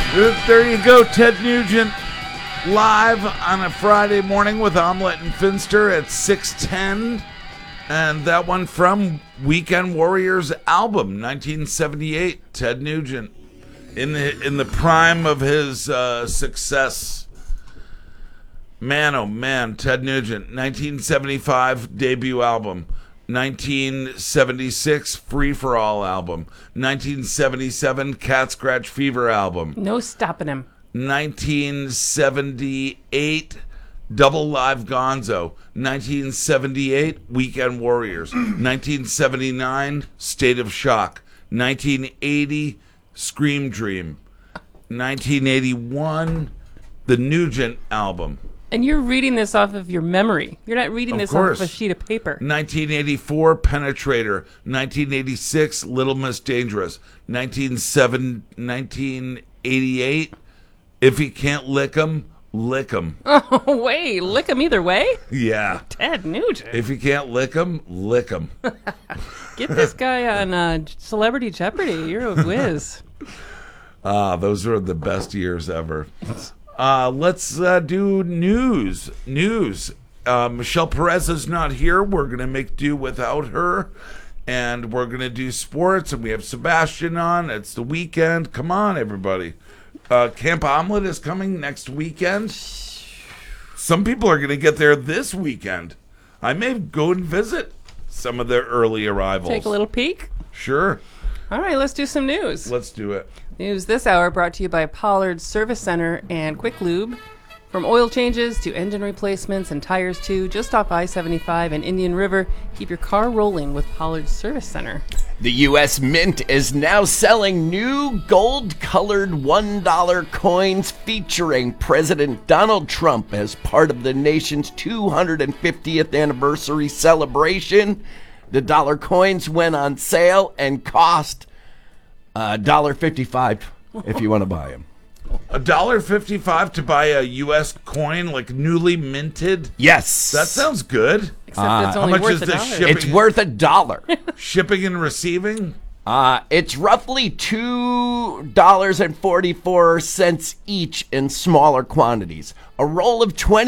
There you go, Ted Nugent, live on a Friday morning with Omelette and Finster at 6:10. And that one from Weekend Warriors album, 1978, Ted Nugent. In the prime of his success. Man, oh man, Ted Nugent, 1975 debut album. 1976 Free for All album. 1977 Cat Scratch Fever album. No stopping him. 1978 Double Live Gonzo. 1978 Weekend Warriors. 1979 State of Shock. 1980 Scream Dream. 1981 the Nugent album. And you're reading this off of your memory. You're not reading this off of a sheet of paper. 1984, Penetrator. 1986, Little Miss Dangerous. 1988, If You Can't Lick 'Em, Lick 'Em. Oh, wait. Lick 'em either way? Yeah. Ted Nugent. If you can't lick 'em, lick 'em. Get this guy on Celebrity Jeopardy. You're a whiz. Those are the best years ever. Let's do news. Michelle Perez is not here. We're going to make do without her. And we're going to do sports. And we have Sebastian on. It's the weekend. Come on, everybody. Camp Omelette is coming next weekend. Some people are going to get there this weekend. I may go and visit some of the early arrivals. Take a little peek? Sure. All right, let's do some news. Let's do it. News this hour brought to you by Pollard Service Center and Quick Lube. From oil changes to engine replacements and tires too, just off I-75 and Indian River, keep your car rolling with Pollard Service Center. The U.S. Mint is now selling new gold-colored $1 coins featuring President Donald Trump as part of the nation's 250th anniversary celebration. The dollar coins went on sale and cost $1.55 if you want to buy them. $1.55 to buy a U.S. coin, like newly minted? Yes. That sounds good. Except it's only how much worth is a this dollar. shipping? It's worth $1. Shipping and receiving? It's roughly $2.44 each in smaller quantities. A roll of 20